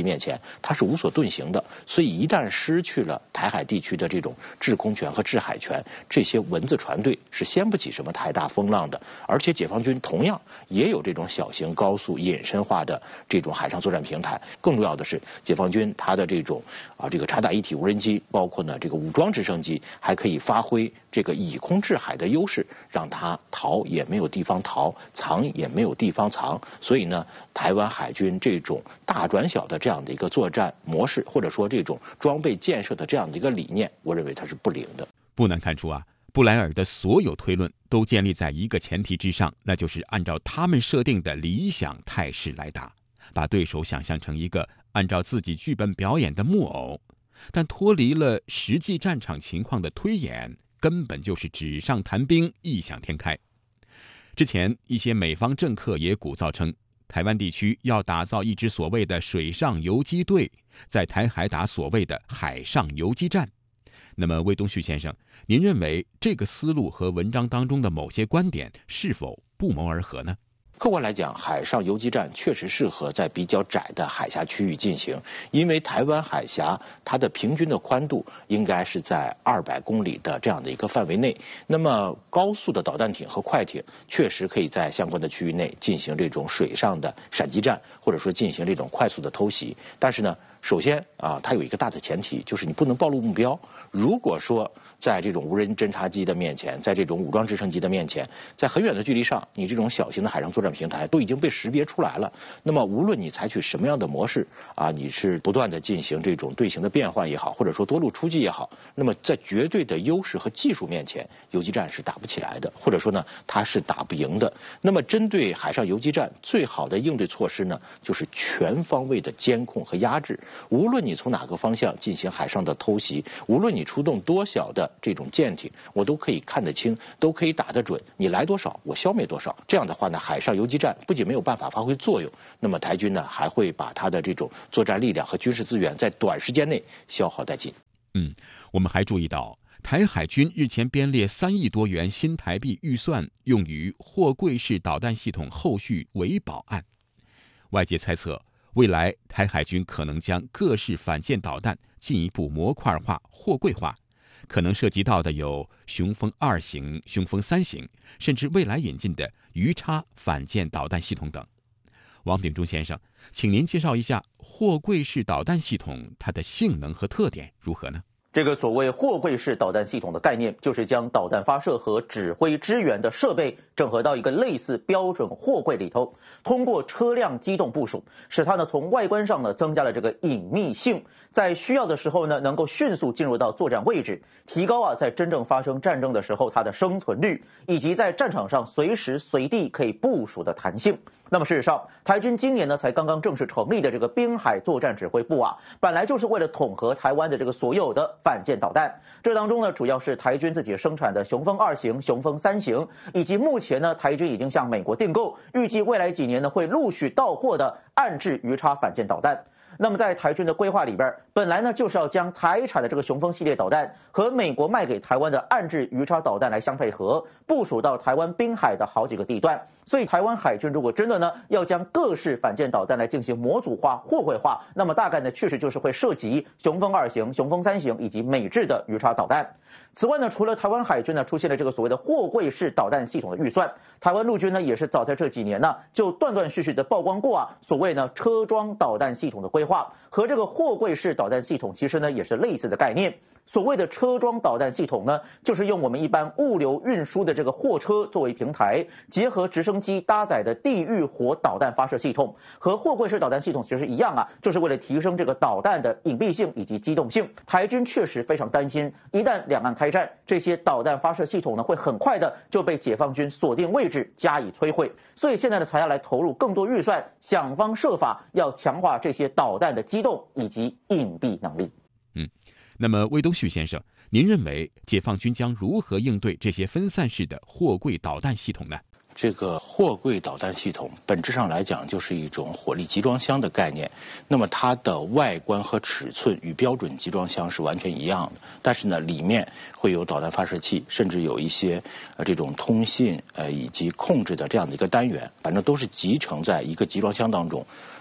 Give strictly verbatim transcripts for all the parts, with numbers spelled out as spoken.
面前，它是无所遁形的。所以一旦失去了台海地区的这种制空权和制海权，这些蚊子船队是掀不起什么太大风浪的。而且解放军同样也有这种小型高速隐身化的这种海上作战平台。更重要的是，解放军它的这种啊这个察打一体无人机，包括呢这个武装直升机，还可以发挥这个以空制海的优势，让它逃也没有地方逃，藏也没有地方藏。所以呢，台湾海军这种大转小的这样的一个作战模式，或者说这种装备建设的这样的一个理念，我认为它是不灵的。 不难看出啊，布莱尔的所有推论都建立在一个前提之上，那就是按照他们设定的理想态势来打，把对手想象成一个按照自己剧本表演的木偶。但脱离了实际战场情况的推演，根本就是纸上谈兵，异想天开。之前一些美方政客也鼓噪称，台湾地区要打造一支所谓的水上游击队，在台海打所谓的海上游击战。那么魏东旭先生，您认为这个思路和文章当中的某些观点是否不谋而合呢？ 客观来讲，海上游击战确实适合在比较窄的海峡区域进行，因为台湾海峡它的平均的宽度应该是在二百公里的这样的一个范围内。那么高速的导弹艇和快艇确实可以在相关的区域内进行这种水上的闪击战，或者说进行这种快速的偷袭。但是呢，首先啊，它有一个大的前提，就是你不能暴露目标。如果说在这种无人侦察机的面前，在这种武装直升机的面前，在很远的距离上，你这种小型的海上作战平台都已经被识别出来了。那么无论你采取什么样的模式啊，你是不断的进行这种队形的变换也好，或者说多路出击也好，那么在绝对的优势和技术面前，游击战是打不起来的，或者说呢，它是打不赢的。那么针对海上游击战，最好的应对措施呢，就是全方位的监控和压制。无论你从哪个方向进行海上的偷袭，无论你出动多小的这种舰艇，我都可以看得清，都可以打得准，你来多少我消灭多少。这样的话呢，海上游击战不仅没有办法发挥作用，那么台军呢还会把它的这种作战力量和军事资源在短时间内消耗殆尽。 嗯，我们还注意到，台海军日前编列三亿多元新台币预算，用于货柜式导弹系统后续维保案。外界猜测，未来台海军可能将各式反舰导弹进一步模块化、货柜化，可能涉及到的有雄风二型、雄风三型，甚至未来引进的鱼叉反舰导弹系统等。王秉忠先生，请您介绍一下货柜式导弹系统它的性能和特点如何呢？ 这个所谓货柜式导弹系统的概念，就是将导弹发射和指挥支援的设备整合到一个类似标准货柜里头，通过车辆机动部署，使它呢从外观上呢增加了这个隐秘性，在需要的时候呢能够迅速进入到作战位置，提高啊在真正发生战争的时候它的生存率，以及在战场上随时随地可以部署的弹性。那么事实上，台军今年呢才刚刚正式成立的这个滨海作战指挥部啊，本来就是为了统合台湾的这个所有的反舰导弹，这当中呢主要是台军自己生产的雄风二型、雄风三型，以及目前呢台军已经向美国订购，预计未来几年呢会陆续到货的岸置鱼叉反舰导弹。那么在台军的规划里边，本来呢就是要将台产的这个雄风系列导弹和美国卖给台湾的岸置鱼叉导弹来相配合，部署到台湾滨海的好几个地段。所以台湾海军如果真的呢要将各式反舰导弹来进行模组化、货柜化，那么大概呢确实就是会涉及雄风二型、雄风三型以及美制的鱼叉导弹。此外呢，除了台湾海军呢出现了这个所谓的货柜式导弹系统的预算，台湾陆军呢也是早在这几年呢就断断续续的曝光过啊，所谓呢车装导弹系统的规划，和这个货柜式导弹系统其实呢也是类似的概念。所谓的车装导弹系统呢，就是用我们一般物流运输的这个货车作为平台，结合直升机搭载的地狱火导弹发射系统，和货柜式导弹系统其实一样啊，就是为了提升这个导弹的隐蔽性以及机动性。台军确实非常担心，一旦两岸开战，这些导弹发射系统呢会很快的就被解放军锁定位置加以摧毁，所以现在呢才要来投入更多预算，想方设法要强化这些导弹的机动以及隐蔽能力。 嗯。那么魏东旭先生，您认为解放军将如何应对这些分散式的货柜导弹系统呢？ 这个货柜导弹系统本质上来讲就是一种火力集装箱的概念，那么它的外观和尺寸与标准集装箱是完全一样的，但是呢里面会有导弹发射器，甚至有一些呃这种通信呃以及控制的这样的一个单元，反正都是集成在一个集装箱当中。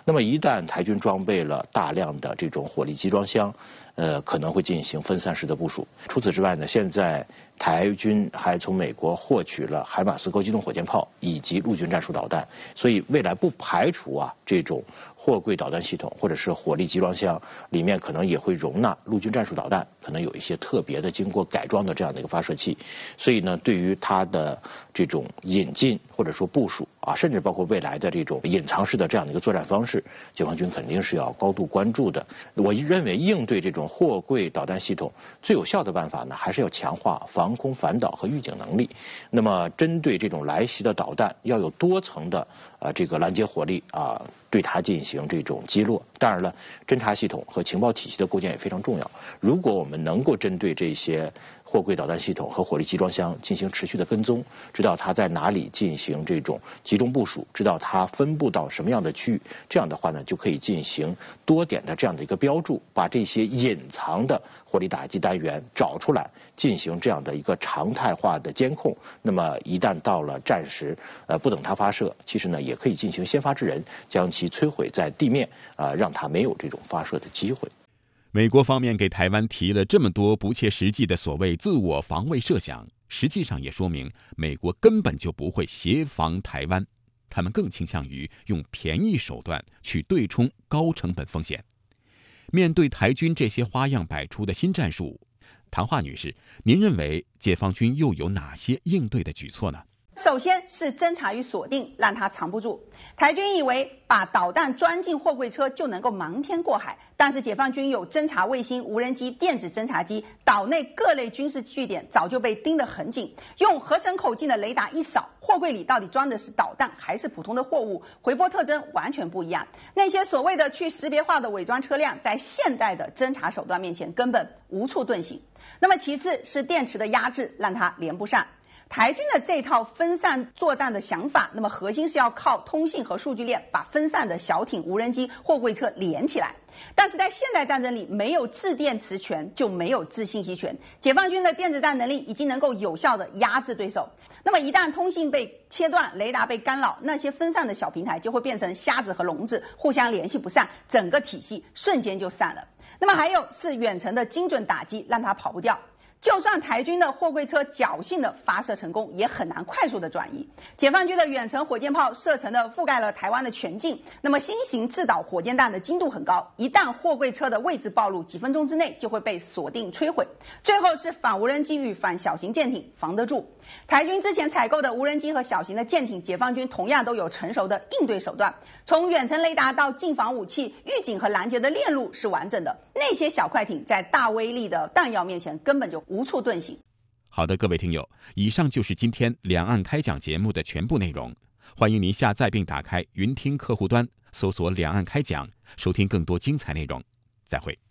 那么一旦台军装备了大量的这种火力集装箱，呃，可能会进行分散式的部署。除此之外呢，现在台军还从美国获取了海马斯高机动火箭炮以及陆军战术导弹，所以未来不排除啊这种货柜导弹系统或者是火力集装箱里面可能也会容纳陆军战术导弹，可能有一些特别的经过改装的这样的一个发射器。所以呢，对于它的这种引进或者说部署啊，甚至包括未来的这种隐藏式的这样的一个作战方式，解放军肯定是要高度关注的。我认为应对这种货柜导弹系统最有效的办法呢，还是要强化防空反导和预警能力。那么针对这种来袭的导弹，要有多层的呃这个拦截火力啊，对它进行这种击落。当然了，侦察系统和情报体系的构建也非常重要。如果我们能够针对这些货柜导弹系统和火力集装箱进行持续的跟踪，知道它在哪里进行这种集中部署，知道它分布到什么样的区域，这样的话呢，就可以进行多点的这样的一个标注，把这些隐藏的火力打击单元找出来，进行这样的一个常态化的监控。那么一旦到了战时，呃，不等它发射，其实呢也可以进行先发制人，将其摧毁在地面，啊、呃，让它没有这种发射的机会。 美国方面给台湾提了这么多不切实际的所谓自我防卫设想，实际上也说明美国根本就不会协防台湾，他们更倾向于用便宜手段去对冲高成本风险。面对台军这些花样百出的新战术，唐华女士，您认为解放军又有哪些应对的举措呢？ 首先是侦察与锁定，让他藏不住。台军以为把导弹装进货柜车就能够瞒天过海，但是解放军有侦察卫星、无人机、电子侦察机，岛内各类军事据点早就被盯得很紧。用合成口径的雷达一扫，货柜里到底装的是导弹还是普通的货物，回波特征完全不一样。那些所谓的去识别化的伪装车辆，在现代的侦察手段面前根本无处遁形。那么其次是电池的压制，让它连不上。台军的这套分散作战的想法，那么核心是要靠通信和数据链把分散的小艇、无人机、货柜车连起来。但是在现代战争里，没有制电磁权就没有制信息权。解放军的电子战能力已经能够有效的压制对手。那么一旦通信被切断，雷达被干扰，那些分散的小平台就会变成瞎子和聋子，互相联系不上，整个体系瞬间就散了。那么还有是远程的精准打击，让它跑不掉。就算台军的货柜车侥幸的发射成功，也很难快速的转移。解放军的远程火箭炮射程的覆盖了台湾的全境，那么新型制导火箭弹的精度很高，一旦货柜车的位置暴露，几分钟之内就会被锁定摧毁。最后是反无人机与反小型舰艇，防得住。台军之前采购的无人机和小型的舰艇，解放军同样都有成熟的应对手段，从远程雷达到近防武器、预警和拦截的链路是完整的。那些小快艇在大威力的弹药面前根本就无处遁形。 好的，各位听友，以上就是今天两岸开讲节目的全部内容。欢迎您下载并打开云听客户端，搜索两岸开讲，收听更多精彩内容。再会。